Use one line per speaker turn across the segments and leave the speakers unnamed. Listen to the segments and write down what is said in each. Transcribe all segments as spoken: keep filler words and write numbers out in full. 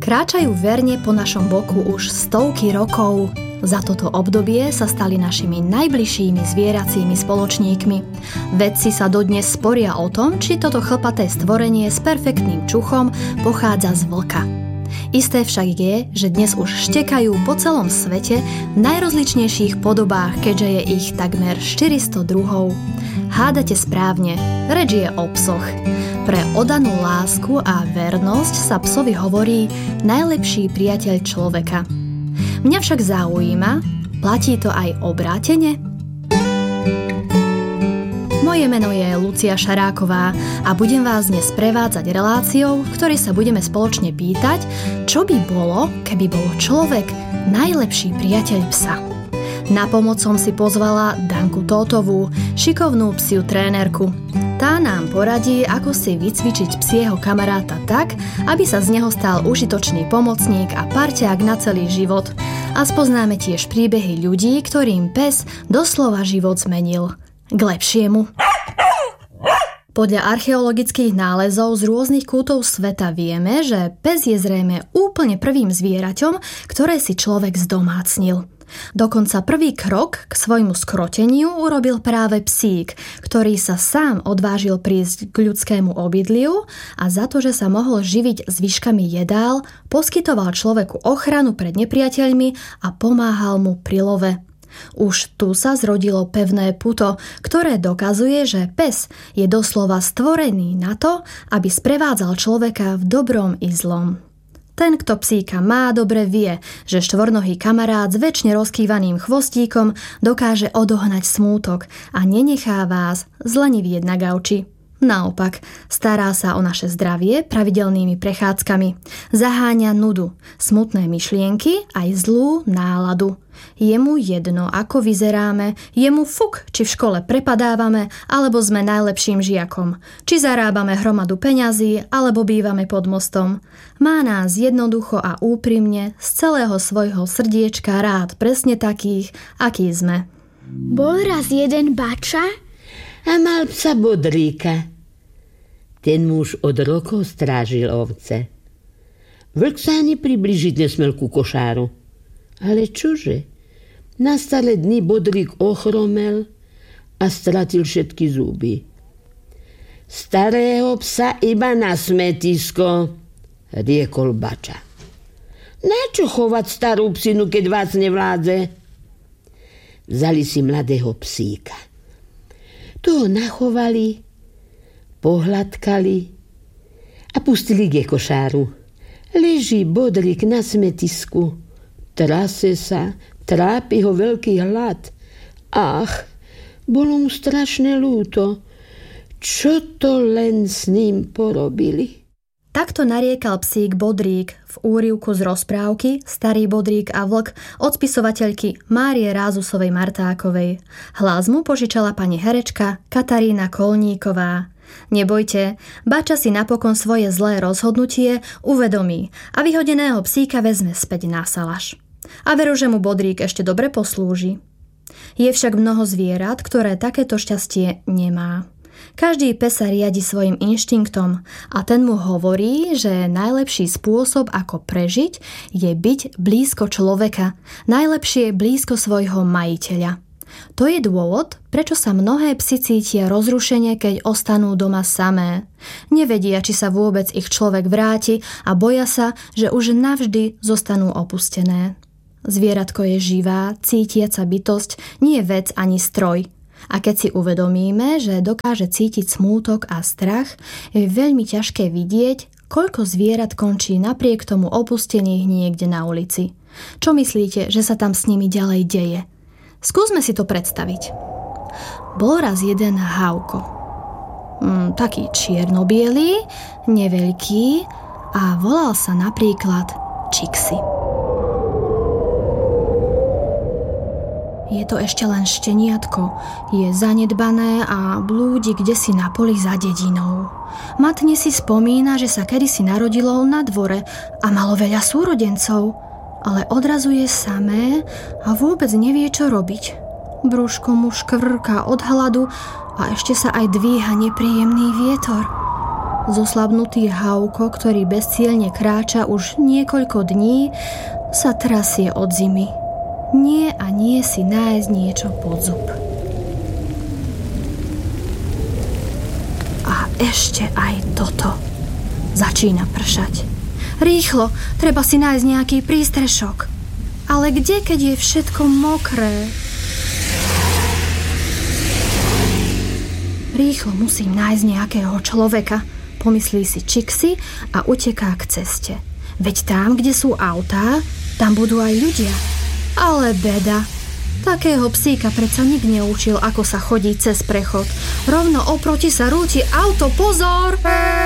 Kráčajú verne po našom boku už stovky rokov. Za toto obdobie sa stali našimi najbližšími zvieracími spoločníkmi. Vedci sa dodnes sporia o tom, či toto chlpaté stvorenie s perfektným čuchom pochádza z vlka. Isté však je, že dnes už štekajú po celom svete v najrozličnejších podobách, keďže je ich takmer štyristo druhov. Hádate správne, reč je o psoch. Pre oddanú lásku a vernosť sa psovi hovorí najlepší priateľ človeka. Mňa však zaujíma, platí to aj obrátene? Moje meno je Lucia Šaráková a budem vás dnes prevádzať reláciou, v ktorej sa budeme spoločne pýtať, čo by bolo, keby bol človek najlepší priateľ psa. Na pomoc som si pozvala Danku Tótovú, šikovnú psiu trénerku. Tá nám poradí, ako si vycvičiť psieho kamaráta tak, aby sa z neho stal užitočný pomocník a parťák na celý život. A spoznáme tiež príbehy ľudí, ktorým pes doslova život zmenil. K lepšiemu. Podľa archeologických nálezov z rôznych kútov sveta vieme, že pes je zrejme úplne prvým zvieraťom, ktoré si človek zdomácnil. Dokonca prvý krok k svojmu skroteniu urobil práve psík, ktorý sa sám odvážil prísť k ľudskému obydliu a za to, že sa mohol živiť zvyškami jedál, poskytoval človeku ochranu pred nepriateľmi a pomáhal mu pri love. Už tu sa zrodilo pevné puto, ktoré dokazuje, že pes je doslova stvorený na to, aby sprevádzal človeka v dobrom i zlom. Ten, kto psíka má, dobre vie, že štvornohý kamarát s väčšine rozkývaným chvostíkom dokáže odohnať smútok a nenechá vás zlenivieť na gauči. Naopak, stará sa o naše zdravie pravidelnými prechádzkami. Zaháňa nudu, smutné myšlienky aj zlú náladu. Je mu jedno, ako vyzeráme, je mu fuk, či v škole prepadávame, alebo sme najlepším žiakom, či zarábame hromadu peňazí, alebo bývame pod mostom. Má nás jednoducho a úprimne z celého svojho srdiečka rád presne takých, akí sme.
Bol raz jeden bača
a mal psa Bodríka. Ten muž od rokov strážil ovce. Vlk sa ani približiť nesmel ku košáru. Ale čože? Na staré dny Bodrík ochromel a stratil všetky zuby. Starého psa iba na smetisko, riekol bača. Načo chovať starú psinu, keď vás nevládze? Vzali si mladého psíka. Toho nachovali, pohľadkali a pustili k košáru. Leží Bodrík na smetisku, trase sa, trápi ho veľký hlad. Ach, bolo mu strašne ľúto. Čo to len s ním porobili?
Takto nariekal psík Bodrík v úryvku z rozprávky Starý Bodrík a vlk od spisovateľky Márie Rázusovej Martákovej. Hlas mu požičala pani herečka Katarína Kolníková. Nebojte, bača si napokon svoje zlé rozhodnutie uvedomí a vyhodeného psíka vezme späť na salaš. A veru, že mu Bodrík ešte dobre poslúži. Je však mnoho zvierat, ktoré takéto šťastie nemá. Každý pes sa riadi svojim inštinktom a ten mu hovorí, že najlepší spôsob, ako prežiť, je byť blízko človeka, najlepšie blízko svojho majiteľa. To je dôvod, prečo sa mnohé psi cítia rozrušene, keď ostanú doma samé. Nevedia, či sa vôbec ich človek vráti a boja sa, že už navždy zostanú opustené. Zvieratko je živá, cítiaca bytosť, nie vec ani stroj. A keď si uvedomíme, že dokáže cítiť smútok a strach, je veľmi ťažké vidieť, koľko zvierat končí napriek tomu opustených niekde na ulici. Čo myslíte, že sa tam s nimi ďalej deje? Skúsme si to predstaviť. Bol raz jeden Hauko. Mm, taký čierno-bielý, neveľký a volal sa napríklad Čixi. Je to ešte len šteniatko, je zanedbané a blúdi kdesi na poli za dedinou. Matne si spomína, že sa kedysi narodilo na dvore a malo veľa súrodencov, ale odrazu je samé a vôbec nevie, čo robiť. Brúško mu škvrká od hladu a ešte sa aj dvíha nepríjemný vietor. Zoslabnutý Hauko, ktorý bezcielne kráča už niekoľko dní, sa trasie od zimy. Nie a nie si nájsť niečo pod zub. A ešte aj toto. Začína pršať. Rýchlo, treba si nájsť nejaký prístrešok. Ale kde, keď je všetko mokré? Rýchlo musím nájsť nejakého človeka, pomyslí si Čixi a uteká k ceste. Veď tam, kde sú autá, tam budú aj ľudia. Ale beda. Takého psíka predsa nik neučil, ako sa chodí cez prechod. Rovno oproti sa rúti auto, pozor!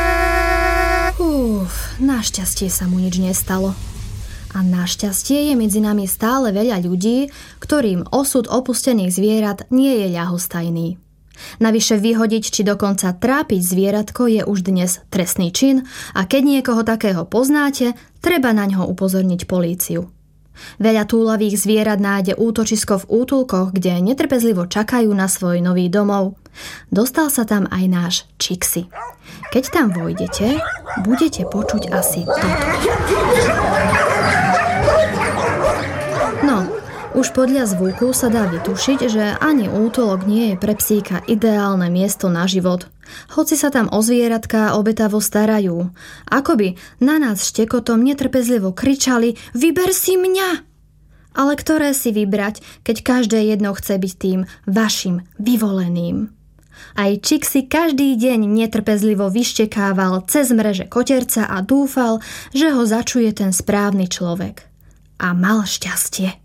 Uf, našťastie sa mu nič nestalo. A našťastie je medzi nami stále veľa ľudí, ktorým osud opustených zvierat nie je ľahostajný. Navyše vyhodiť či dokonca trápiť zvieratko je už dnes trestný čin a keď niekoho takého poznáte, treba na ňo upozorniť políciu. Veľa túlavých zvierat nájde útočisko v útulkoch, kde netrpezlivo čakajú na svoj nový domov. Dostal sa tam aj náš Čixi. Keď tam vojdete, budete počuť asi toto. No, už podľa zvuku sa dá vytušiť, že ani útulok nie je pre psíka ideálne miesto na život. Hoci sa tam o zvieratká obetavo starajú. Akoby na nás štekotom netrpezlivo kričali: vyber si mňa! Ale ktoré si vybrať, keď každé jedno chce byť tým vašim vyvoleným? Aj Čixi každý deň netrpezlivo vyštekával cez mreže koterca a dúfal, že ho začuje ten správny človek. A mal šťastie.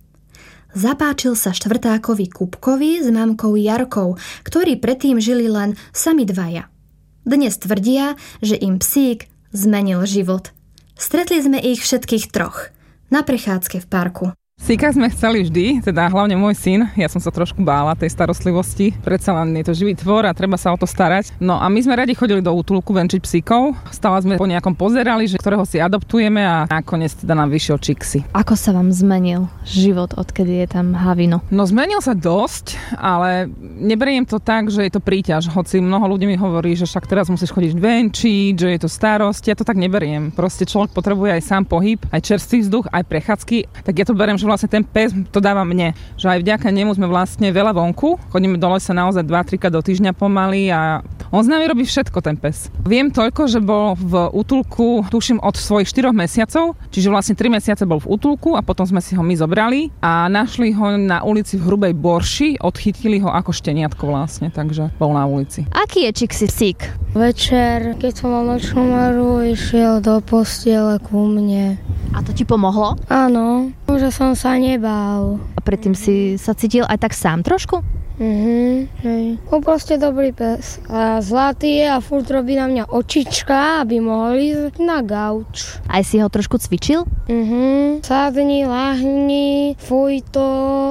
Zapáčil sa štvrtákovi Kupkovi s mamkou Jarkou, ktorí predtým žili len sami dvaja. Dnes tvrdia, že im psík zmenil život. Stretli sme ich všetkých troch na prechádzke v parku.
Psíka sme chceli vždy, teda hlavne môj syn. Ja som sa trošku bála tej starostlivosti. Predsa len je to živý tvor a treba sa o to starať. No a my sme radi chodili do útulku venčiť psíkov. Stále sme po nejakom pozerali, že ktorého si adoptujeme a nakoniec teda nám vyšiel Čixi.
Ako sa vám zmenil život, odkedy je tam Havino?
No zmenil sa dosť, ale neberiem to tak, že je to príťaž. Hoci mnoho ľudí mi hovorí, že však teraz musíš chodiť venčiť, že je to starosť. Ja to tak neberiem. Proste človek potrebuje aj sám pohyb, aj čerstvý vzduch, aj prechádzky. Tak ja to beriem, že vlastne ten pes to dáva mne. Že aj vďaka nemu sme vlastne veľa vonku. Chodíme do lesa naozaj dva tri krát do týždňa pomaly a on s nami robí všetko, ten pes. Viem toľko, že bol v útulku, tuším, od svojich štyroch mesiacov, čiže vlastne tri mesiace bol v útulku a potom sme si ho my zobrali a našli ho na ulici v Hrubej Borši, odchytili ho ako šteniatko vlastne, takže bol na ulici.
Aký je Čixi psík?
Večer, keď som mal nočnú maru, išiel do postiele ku mne.
A to ti pomohlo?
Áno, že som sa nebál.
A predtým si sa cítil aj tak sám trošku?
Mhm, hej. On proste dobrý pes. A zlatý je a furt robí na mňa očička, aby mohol ísť na gauč.
Aj si ho trošku cvičil?
Mhm, sadni, lahni, fuj to.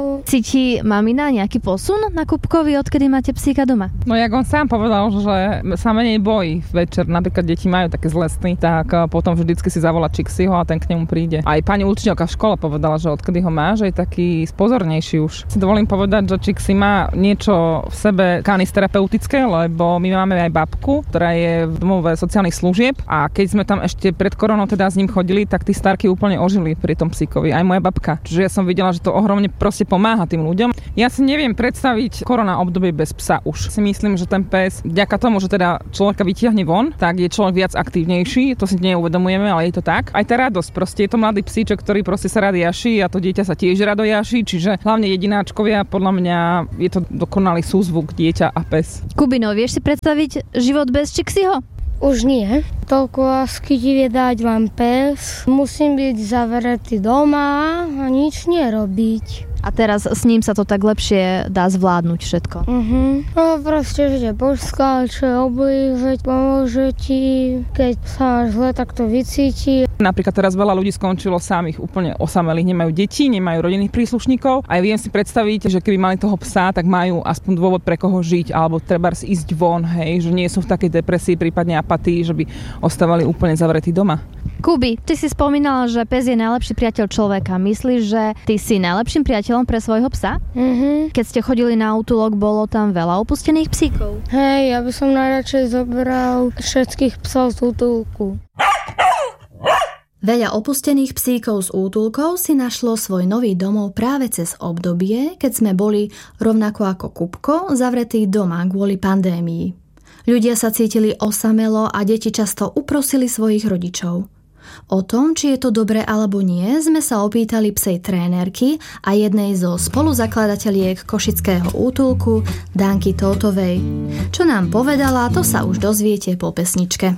Cíti mamina nejaký posun na Kupkovi, odkedy máte psíka doma?
No jak on sám povedal, že sa menej bojí večer, napríklad deti majú také zlé sny, tak potom vždycky si zavolá Čixiho a ten k nemu príde. Aj pani učiteľka v škole povedala, že odkedy ho má, že je taký spozornejší už. Si dovolím povedať, že Čixi má niečo v sebe kanisterapeutické, lebo my máme aj babku, ktorá je v domove sociálnych služieb a keď sme tam ešte pred koronou teda s ním chodili, tak tí starky úplne ožili pri tom psíkovi, aj moja babka. Čiže ja som videla, že to ohromne proste pomáha tým ľuďom. Ja si neviem predstaviť korona obdobie bez psa už. Si myslím, že ten pes, vďaka tomu, že teda človeka vytiahne von, tak je človek viac aktívnejší, to si neuvedomujeme, ale je to tak. Aj tá radosť, proste je to mladý psíček, ktorý proste sa rád jaší a to dieťa sa tiež rado jaší, čiže hlavne jedináčkovia, podľa mňa je to dokonalý súzvuk dieťa a pes.
Kubino, vieš si predstaviť život bez Čixiho?
Už nie. Toľko lásky ti vie dať len pes. Musím byť zavretý doma a nič nerobiť.
A teraz s ním sa to tak lepšie dá zvládnuť všetko.
Mhm. No proste, že ťa poskáče, oblížiť, pomôže ti. Keď sa máš zle, tak to vycíti.
Napríklad teraz veľa ľudí skončilo samých, úplne osamelých, nemajú deti, nemajú rodinných príslušníkov. A viem si predstaviť, že keby mali toho psa, tak majú aspoň dôvod pre koho žiť, alebo trebárs ísť von, hej, že nie sú v takej depresii, prípadne apatii, že by ostávali úplne zavretí doma.
Kubi, ty si spomínala, že pes je najlepší priateľ človeka. Myslíš, že ty si najlepším priateľom pre svojho psa?
Mhm.
Keď ste chodili na útulok, bolo tam veľa opustených psíkov?
Hej, ja by som najradšej zobral všetkých psov z útulku.
Veľa opustených psíkov z útulkov si našlo svoj nový domov práve cez obdobie, keď sme boli, rovnako ako Kupko, zavretí doma kvôli pandémii. Ľudia sa cítili osamelo a deti často uprosili svojich rodičov. O tom, či je to dobré alebo nie, sme sa opýtali psej trénerky a jednej zo spoluzakladateliek košického útulku, Danky Tótovej. Čo nám povedala, to sa už dozviete po pesničke.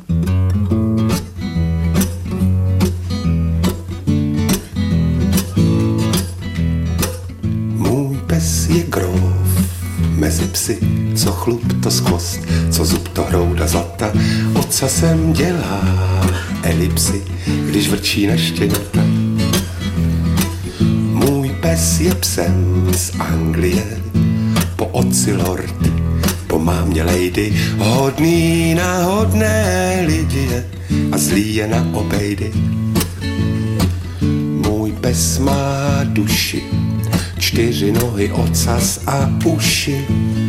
Můj pes je grof mezi psy, co chlup to skvost, co zub to hrouda zlata, ocasem dělá elipsy, když vrčí na štěňata. Můj pes je psem z Anglie, po otci lord, po mámě lady, hodný na hodné lidi je a zlý je na obejdy. Můj pes má duši, čtyři nohy, ocas a uši,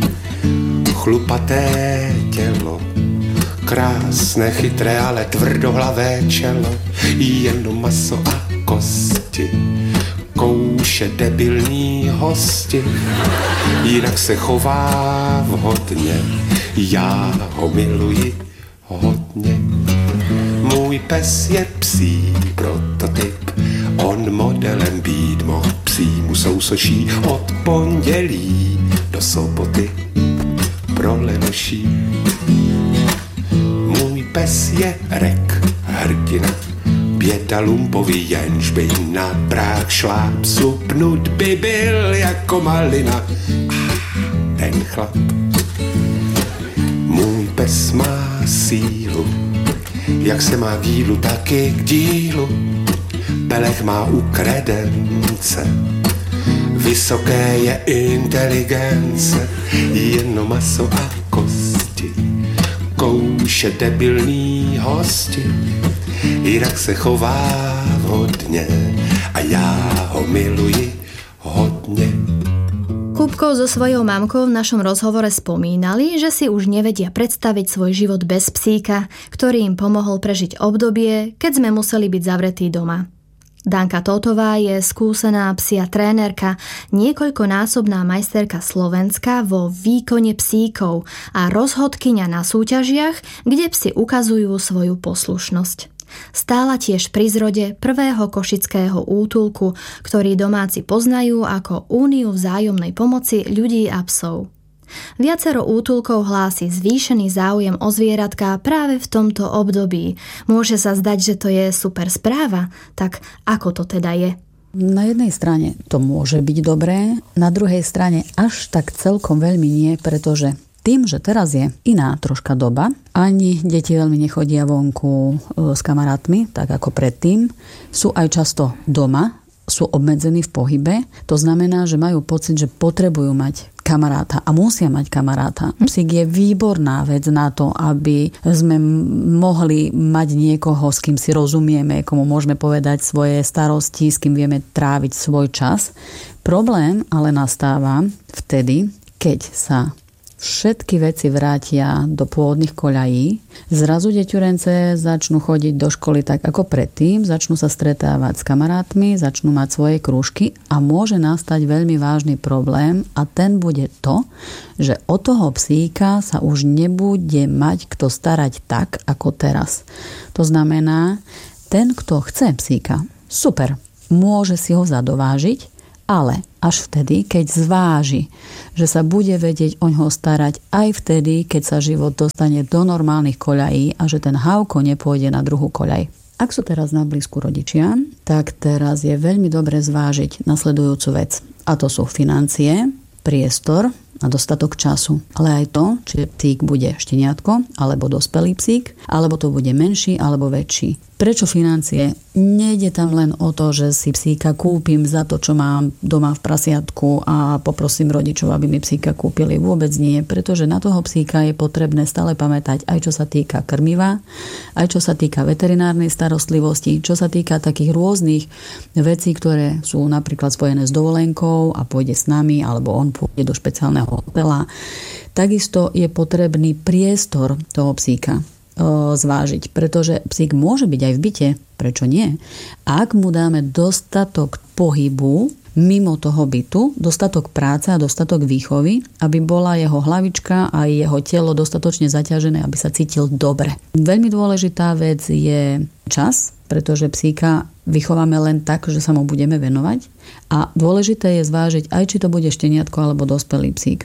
chlupaté tělo, krásné, chytré, ale tvrdohlavé čelo, jenom maso a kosti, kouše debilní hosti, jinak se chová vhodně, já ho miluji hodně. Můj pes je psí prototyp, on modelem být mohl, psí mu sousoší od pondělí do soboty pro lenoší. Můj pes je rek, hrdina, běda lumpový, jenž by na práh šláp supnut by byl jako malina. Ah, ten chlap. Můj pes má sílu, jak se má k dílu, tak i k dílu. Pelech má u kredence, vysoké je inteligence, jenom maso a kosti, kouše debilní hosti, jinak se chová vhodně a já ho miluji hodně.
Kupko so svojou mamkou v našom rozhovore spomínali, že si už nevedia predstaviť svoj život bez psíka, ktorý im pomohol prežiť obdobie, keď sme museli byť zavretí doma. Danka Tótová je skúsená psia trénerka, niekoľkonásobná majsterka Slovenska vo výkone psíkov a rozhodkyňa na súťažiach, kde psi ukazujú svoju poslušnosť. Stála tiež pri zrode prvého košického útulku, ktorý domáci poznajú ako Úniu vzájomnej pomoci ľudí a psov. Viacero útulkov hlási zvýšený záujem o zvieratká práve v tomto období. Môže sa zdať, že to je super správa, tak ako to teda je?
Na jednej strane to môže byť dobré, na druhej strane až tak celkom veľmi nie, pretože tým, že teraz je iná troška doba, ani deti veľmi nechodia vonku s kamarátmi, tak ako predtým, sú aj často doma, sú obmedzení v pohybe. To znamená, že majú pocit, že potrebujú mať kamaráta a musia mať kamaráta. Psík je výborná vec na to, aby sme mohli mať niekoho, s kým si rozumieme, komu môžeme povedať svoje starosti, s kým vieme tráviť svoj čas. Problém ale nastáva vtedy, keď sa všetky veci vrátia do pôvodných koľají. Zrazu deťurence začnú chodiť do školy tak ako predtým, začnú sa stretávať s kamarátmi, začnú mať svoje krúžky a môže nastať veľmi vážny problém a ten bude to, že o toho psíka sa už nebude mať kto starať tak ako teraz. To znamená, ten, kto chce psíka, super, môže si ho zadovážiť, ale až vtedy, keď zváži, že sa bude vedieť oňho starať aj vtedy, keď sa život dostane do normálnych koľají a že ten hávko nepôjde na druhú koľaj. Ak sú teraz na blízku rodičia, tak teraz je veľmi dobre zvážiť nasledujúcu vec. A to sú financie, priestor, a dostatok času. Ale aj to, či psík bude šteniatko, alebo dospelý psík, alebo to bude menší, alebo väčší. Prečo financie? Nejde tam len o to, že si psíka kúpim za to, čo mám doma v prasiatku a poprosím rodičov, aby mi psíka kúpili. Vôbec nie, pretože na toho psíka je potrebné stále pamätať aj čo sa týka krmiva, aj čo sa týka veterinárnej starostlivosti, čo sa týka takých rôznych vecí, ktoré sú napríklad spojené s dovolenkou a pôjde s nami, alebo on pôjde do špeciálneho hotela. Takisto je potrebný priestor toho psíka zvážiť, pretože psík môže byť aj v byte, prečo nie? Ak mu dáme dostatok pohybu mimo toho bytu, dostatok práce a dostatok výchovy, aby bola jeho hlavička a jeho telo dostatočne zaťažené, aby sa cítil dobre. Veľmi dôležitá vec je čas, pretože psíka vychováme len tak, že sa mu budeme venovať a dôležité je zvážiť aj, či to bude šteniatko alebo dospelý psík.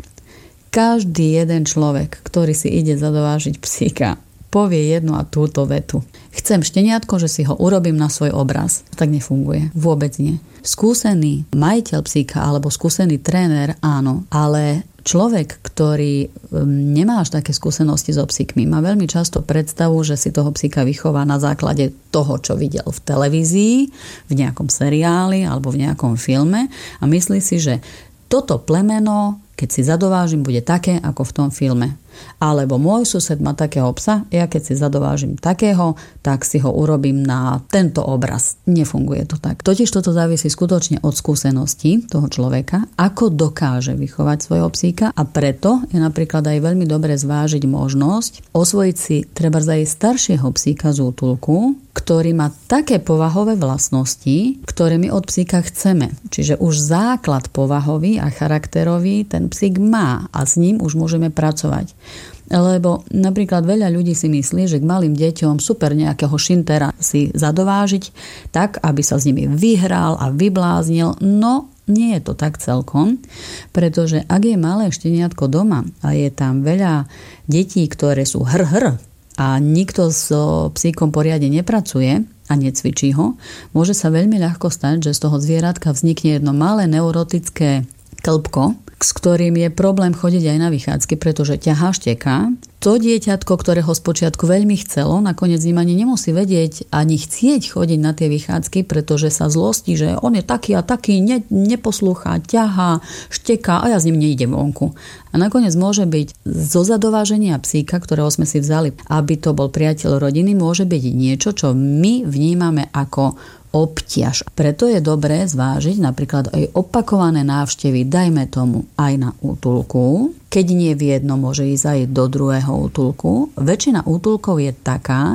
Každý jeden človek, ktorý si ide zadovážiť psíka, povie jednu a túto vetu. Chcem šteniatko, že si ho urobím na svoj obraz. Tak nefunguje. Vôbec nie. Skúsený majiteľ psíka alebo skúsený tréner, áno, ale človek, ktorý nemá až také skúsenosti so psíkmi, má veľmi často predstavu, že si toho psíka vychová na základe toho, čo videl v televízii, v nejakom seriáli alebo v nejakom filme a myslí si, že toto plemeno, keď si zadovážim, bude také, ako v tom filme. Alebo môj sused má takého psa, ja keď si zadovážim takého, tak si ho urobím na tento obraz. Nefunguje to tak. Totiž toto závisí skutočne od skúseností toho človeka, ako dokáže vychovať svojho psíka a preto je napríklad aj veľmi dobre zvážiť možnosť osvojiť si treba aj staršieho psíka z útulku, ktorý má také povahové vlastnosti, ktoré my od psíka chceme. Čiže už základ povahový a charakterový ten psík má a s ním už môžeme pracovať. Lebo napríklad veľa ľudí si myslí, že k malým deťom super nejakého šintera si zadovážiť tak, aby sa s nimi vyhral a vybláznil. No, nie je to tak celkom, pretože ak je malé šteniatko doma a je tam veľa detí, ktoré sú hr-hr a nikto s psíkom poriadne nepracuje a necvičí ho, môže sa veľmi ľahko stať, že z toho zvieratka vznikne jedno malé neurotické klbko, s ktorým je problém chodiť aj na vychádzky, pretože ťahá, šteká. To dieťatko, ktoré ho spočiatku veľmi chcelo, nakoniec ním ani nemusí vedieť, ani chcieť chodiť na tie vychádzky, pretože sa zlostí, že on je taký a taký, ne, neposlúcha, ťahá, šteká a ja s ním neidem vonku. A nakoniec môže byť zo zadováženia psíka, ktorého sme si vzali, aby to bol priateľ rodiny, môže byť niečo, čo my vnímame ako obťaž. Preto je dobré zvážiť napríklad aj opakované návštevy, dajme tomu aj na útulku. Keď nie v jednom, môže ísť aj do druhého útulku. Väčšina útulkov je taká,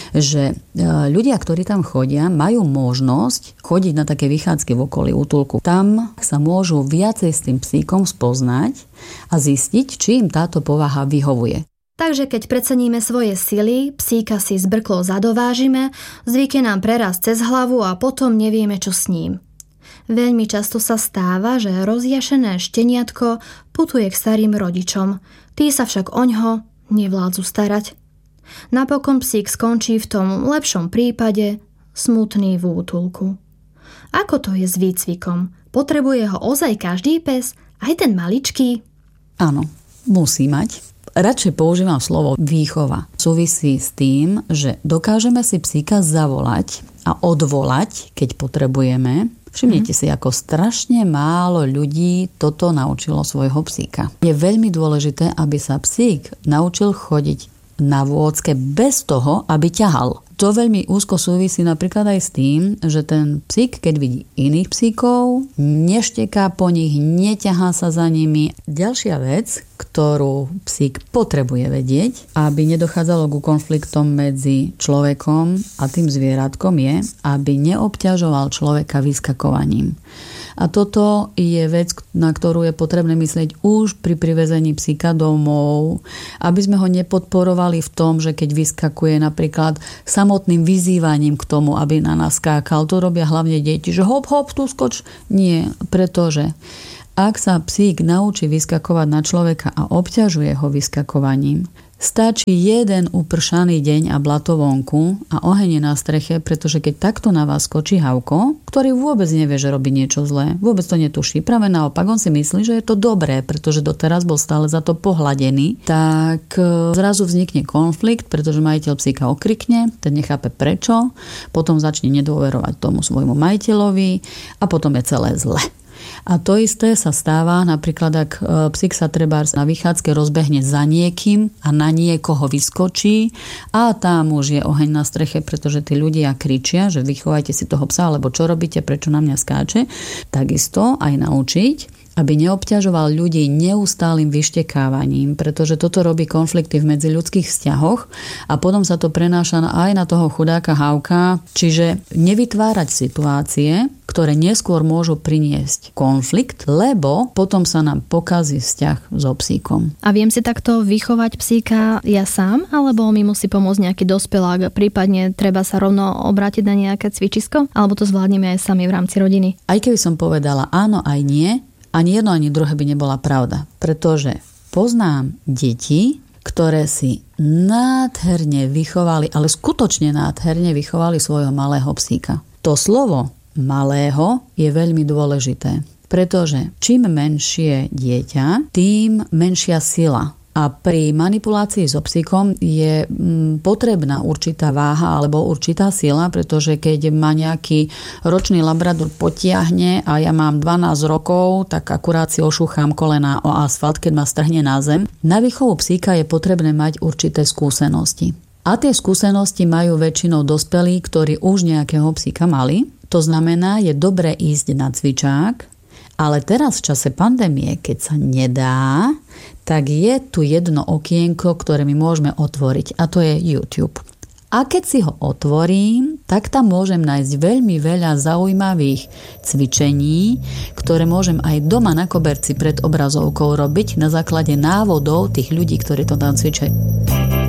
že ľudia, ktorí tam chodia, majú možnosť chodiť na také vychádzky v okolí útulku. Tam sa môžu viacej s tým psíkom spoznať a zistiť, či im táto povaha vyhovuje.
Takže keď preceníme svoje sily, psíka si zbrklo zadovážime, zvykne nám preraz cez hlavu a potom nevieme, čo s ním. Veľmi často sa stáva, že rozjašené šteniatko putuje k starým rodičom. Tí sa však oňho nevládzu starať. Napokon psík skončí v tom lepšom prípade smutný v útulku. Ako to je s výcvikom? Potrebuje ho ozaj každý pes, aj ten maličký?
Áno, musí mať. Radšej používam slovo výchova. Súvisí s tým, že dokážeme si psíka zavolať a odvolať, keď potrebujeme. Všimnite mm. si, ako strašne málo ľudí toto naučilo svojho psíka. Je veľmi dôležité, aby sa psík naučil chodiť na vôdzke bez toho, aby ťahal. To veľmi úzko súvisí napríklad aj s tým, že ten psík, keď vidí iných psíkov, nešteká po nich, neťahá sa za nimi. Ďalšia vec, ktorú psík potrebuje vedieť, aby nedochádzalo ku konfliktom medzi človekom a tým zvieratkom, je, aby neobťažoval človeka vyskakovaním. A toto je vec, na ktorú je potrebné myslieť už pri privezení psíka domov, aby sme ho nepodporovali v tom, že keď vyskakuje napríklad samotným vyzývaním k tomu, aby na nás skákal. To robia hlavne deti, že hop, hop, tu skoč. Nie, pretože ak sa psík naučí vyskakovať na človeka a obťažuje ho vyskakovaním, Stačí jeden upršaný deň a blato vonku a oheň je na streche, pretože keď takto na vás skočí Havko, ktorý vôbec nevie, že robí niečo zlé, vôbec to netuší, práve naopak, on si myslí, že je to dobré, pretože doteraz bol stále za to pohladený, tak zrazu vznikne konflikt, pretože majiteľ psíka okrikne, ten nechápe prečo, potom začne nedôverovať tomu svojmu majiteľovi a potom je celé zle. A to isté sa stáva napríklad, ak psík sa trebárs na vychádzke rozbehne za niekým a na niekoho vyskočí a tam už je oheň na streche, pretože tí ľudia kričia, že vychovajte si toho psa, alebo čo robíte, prečo na mňa skáče. Takisto aj naučiť, aby neobťažoval ľudí neustálym vyštekávaním, pretože toto robí konflikty v medziľudských vzťahoch a potom sa to prenáša aj na toho chudáka Havka, čiže nevytvárať situácie, ktoré neskôr môžu priniesť konflikt, lebo potom sa nám pokazí vzťah so psíkom.
A viem si takto vychovať psíka ja sám, alebo mi musí pomôcť nejaký dospelák, prípadne treba sa rovno obrátiť na nejaké cvičisko, alebo to zvládneme aj sami v rámci rodiny?
Aj keby som povedala áno, aj nie, ani jedno, ani druhé by nebola pravda, pretože poznám deti, ktoré si nádherne vychovali, ale skutočne nádherne vychovali svojho malého psíka. To slovo malého je veľmi dôležité, pretože čím menšie dieťa, tým menšia sila. A pri manipulácii so psíkom je potrebná určitá váha alebo určitá sila, pretože keď ma nejaký ročný labrador potiahne a ja mám dvanásť rokov, tak akurát si ošúcham kolená o asfalt, keď ma strhne na zem. Na výchovu psíka je potrebné mať určité skúsenosti. A tie skúsenosti majú väčšinou dospelí, ktorí už nejakého psíka mali. To znamená, je dobre ísť na cvičák, ale teraz v čase pandémie, keď sa nedá, tak je tu jedno okienko, ktoré my môžeme otvoriť, a to je YouTube. A keď si ho otvorím, tak tam môžem nájsť veľmi veľa zaujímavých cvičení, ktoré môžem aj doma na koberci pred obrazovkou robiť na základe návodov tých ľudí, ktorí to tam cvičajú.